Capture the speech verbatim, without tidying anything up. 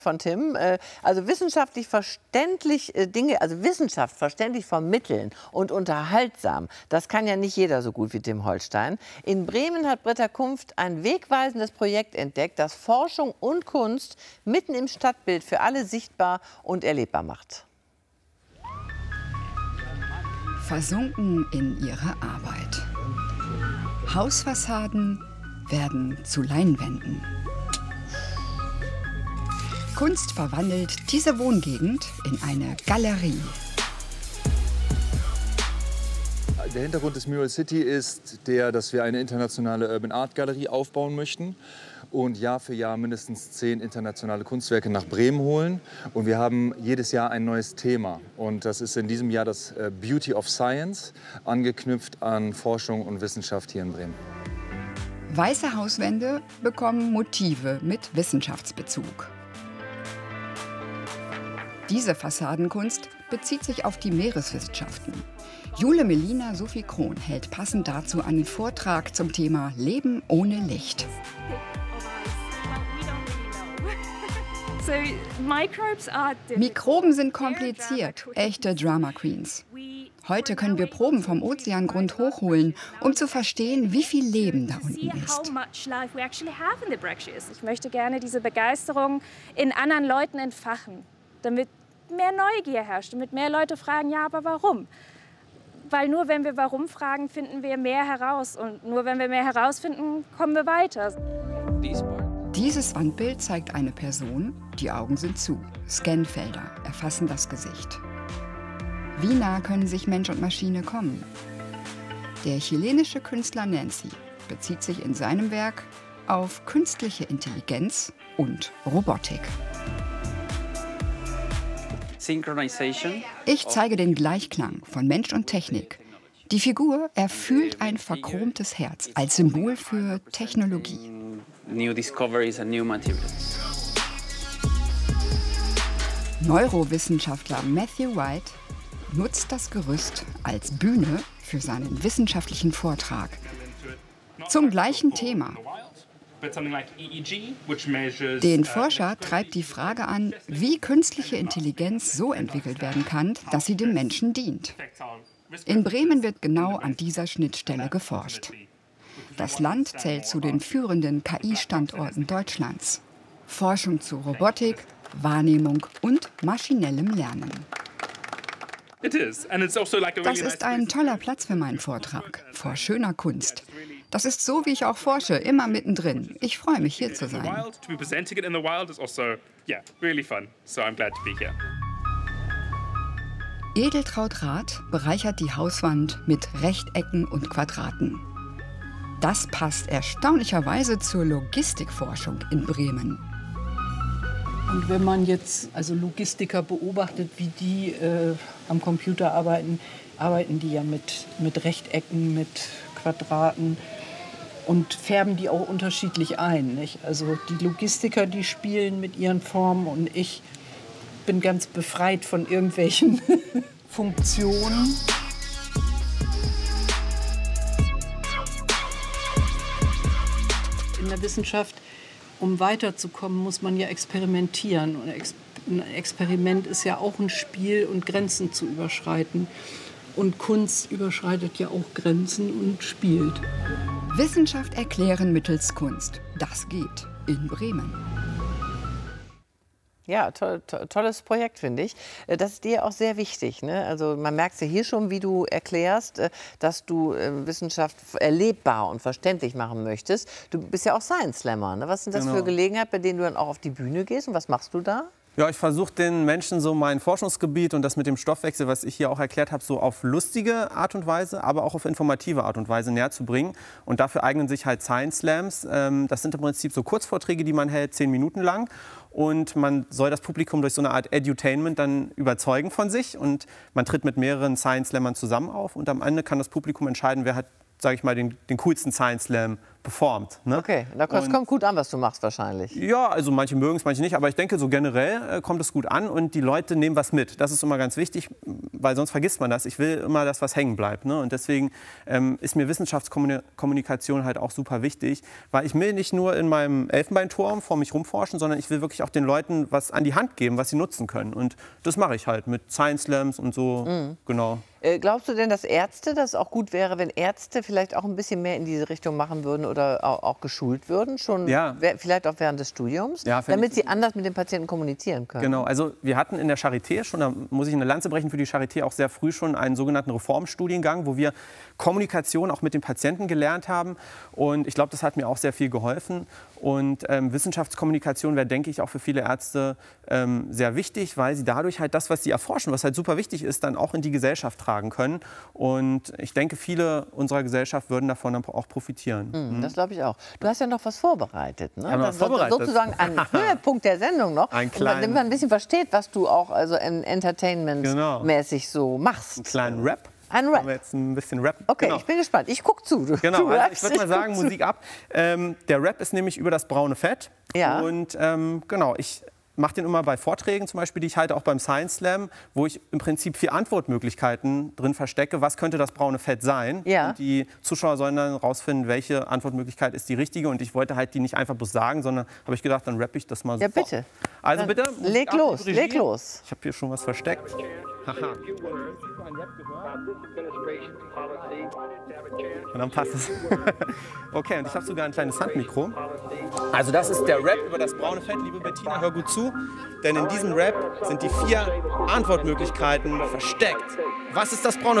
von Tim. Also wissenschaftlich verständlich Dinge, also Wissenschaft verständlich vermitteln und unterhaltsam, das kann ja nicht jeder so gut wie Tim Holstein. In Bremen hat Britta Kunft ein wegweisendes Projekt entdeckt, das Forschung und Kunst mitten im Stadtbild für alle sichtbar und erlebbar macht. Versunken in ihre Arbeit. Hausfassaden werden zu Leinwänden. Kunst verwandelt diese Wohngegend in eine Galerie. Der Hintergrund des Mural City ist der, dass wir eine internationale Urban Art Galerie aufbauen möchten und Jahr für Jahr mindestens zehn internationale Kunstwerke nach Bremen holen. Und wir haben jedes Jahr ein neues Thema. Und das ist in diesem Jahr das Beauty of Science, angeknüpft an Forschung und Wissenschaft hier in Bremen. Weiße Hauswände bekommen Motive mit Wissenschaftsbezug. Diese Fassadenkunst bezieht sich auf die Meereswissenschaften. Jule Melina Sophie Krohn hält passend dazu einen Vortrag zum Thema Leben ohne Licht. Mikroben sind kompliziert, echte Drama Queens. Heute können wir Proben vom Ozeangrund hochholen, um zu verstehen, wie viel Leben da unten ist. Ich möchte gerne diese Begeisterung in anderen Leuten entfachen, damit mehr Neugier herrscht, damit mehr Leute fragen, ja, aber warum? Weil nur wenn wir warum fragen, finden wir mehr heraus. Und nur wenn wir mehr herausfinden, kommen wir weiter. Dieses Wandbild zeigt eine Person, die Augen sind zu. Scanfelder erfassen das Gesicht. Wie nah können sich Mensch und Maschine kommen? Der chilenische Künstler Nancy bezieht sich in seinem Werk auf künstliche Intelligenz und Robotik. Ich zeige den Gleichklang von Mensch und Technik. Die Figur erfüllt ein verchromtes Herz als Symbol für Technologie. Neurowissenschaftler Matthew White nutzt das Gerüst als Bühne für seinen wissenschaftlichen Vortrag zum gleichen Thema. Den Forscher treibt die Frage an, wie künstliche Intelligenz so entwickelt werden kann, dass sie dem Menschen dient. In Bremen wird genau an dieser Schnittstelle geforscht. Das Land zählt zu den führenden K I-Standorten Deutschlands. Forschung zu Robotik, Wahrnehmung und maschinellem Lernen. Das ist ein toller Platz für meinen Vortrag, vor schöner Kunst. Das ist so, wie ich auch forsche, immer mittendrin. Ich freue mich, hier zu sein. Edeltraud Rath bereichert die Hauswand mit Rechtecken und Quadraten. Das passt erstaunlicherweise zur Logistikforschung in Bremen. Und wenn man jetzt also Logistiker beobachtet, wie die äh, am Computer arbeiten, arbeiten die ja mit, mit Rechtecken, mit Quadraten und färben die auch unterschiedlich ein. Nicht? Also die Logistiker, die spielen mit ihren Formen und ich bin ganz befreit von irgendwelchen Funktionen. In der Wissenschaft, um weiterzukommen, muss man ja experimentieren. Und ein Experiment ist ja auch ein Spiel und Grenzen zu überschreiten. Und Kunst überschreitet ja auch Grenzen und spielt. Wissenschaft erklären mittels Kunst. Das geht in Bremen. Ja, toll, to tolles Projekt, finde ich. Das ist dir auch sehr wichtig, ne? Also man merkt ja hier schon, wie du erklärst, dass du Wissenschaft erlebbar und verständlich machen möchtest. Du bist ja auch Science Slammer, ne? Was sind das genau. für Gelegenheiten, bei denen du dann auch auf die Bühne gehst? Und was machst du da? Ja, ich versuche den Menschen so mein Forschungsgebiet und das mit dem Stoffwechsel, was ich hier auch erklärt habe, so auf lustige Art und Weise, aber auch auf informative Art und Weise näher zu bringen. Und dafür eignen sich halt Science Slams. Das sind im Prinzip so Kurzvorträge, die man hält, zehn Minuten lang. Und man soll das Publikum durch so eine Art Edutainment dann überzeugen von sich. Und man tritt mit mehreren Science Slammern zusammen auf. Und am Ende kann das Publikum entscheiden, wer hat, sage ich mal, den, den coolsten Science Slam performt. Ne? Okay, das kommt gut an, was du machst wahrscheinlich. Ja, also manche mögen es, manche nicht, aber ich denke, so generell äh, kommt es gut an und die Leute nehmen was mit. Das ist immer ganz wichtig, weil sonst vergisst man das. Ich will immer, dass was hängen bleibt. Ne? Und deswegen ähm, ist mir Wissenschaftskommunikation halt auch super wichtig, weil ich will nicht nur in meinem Elfenbeinturm vor mich rumforschen, sondern ich will wirklich auch den Leuten was an die Hand geben, was sie nutzen können. Und das mache ich halt mit Science Slams und so, mhm. genau. Äh, glaubst du denn, dass Ärzte, dass es auch gut wäre, wenn Ärzte vielleicht auch ein bisschen mehr in diese Richtung machen würden oder auch, auch geschult würden, schon ja. vielleicht auch während des Studiums, ja, damit sie anders mit den Patienten kommunizieren können? Genau, also wir hatten in der Charité schon, da muss ich eine Lanze brechen für die Charité, auch sehr früh schon einen sogenannten Reformstudiengang, wo wir Kommunikation auch mit den Patienten gelernt haben. Und ich glaube, das hat mir auch sehr viel geholfen. Und ähm, Wissenschaftskommunikation wäre, denke ich, auch für viele Ärzte ähm, sehr wichtig, weil sie dadurch halt das, was sie erforschen, was halt super wichtig ist, dann auch in die Gesellschaft tragen können. Und ich denke, viele unserer Gesellschaft würden davon dann auch profitieren. Mhm, mhm. Das glaube ich auch. Du hast ja noch was vorbereitet, ne? Ja, Das, vorbereitet. Sozusagen ein Höhepunkt der Sendung noch, ein klein... damit man ein bisschen versteht, was du auch also entertainment-mäßig so machst. Einen kleinen Rap. Ein Rap. Wir jetzt ein bisschen rappen. Okay, genau. Ich bin gespannt. Ich gucke zu. Du, genau, du also rappst, ich würde mal sagen, zu. Musik ab. Ähm, der Rap ist nämlich über das braune Fett. Ja. Und ähm, genau, ich mache den immer bei Vorträgen zum Beispiel, die ich halte, auch beim Science Slam, wo ich im Prinzip vier Antwortmöglichkeiten drin verstecke. Was könnte das braune Fett sein? Ja. Und die Zuschauer sollen dann rausfinden, welche Antwortmöglichkeit ist die richtige. Und ich wollte halt die nicht einfach bloß sagen, sondern habe ich gedacht, dann rappe ich das mal so. Ja, bitte. Also dann bitte. Leg los, leg los. Ich habe hier schon was versteckt. Haha. Und dann passt es. Okay, und ich habe sogar ein kleines Handmikro. Also das ist der Rap über das braune Fett. Liebe Bettina, hör gut zu. Denn in diesem Rap sind die vier Antwortmöglichkeiten versteckt. Was ist das braune